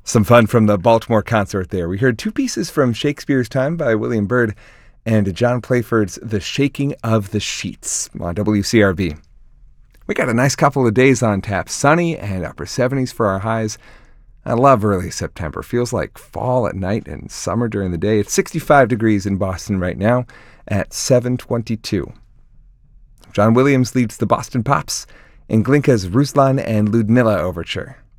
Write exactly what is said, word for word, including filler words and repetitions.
Some fun from the Baltimore concert there. We heard two pieces from Shakespeare's Time by William Byrd and John Playford's The Shaking of the Sheets on W C R V. We got a nice couple of days on tap. Sunny and upper seventies for our highs. I love early September. Feels like fall at night and summer during the day. It's sixty-five degrees in Boston right now at seven twenty-two. John Williams leads the Boston Pops in Glinka's Ruslan and Ludmilla Overture.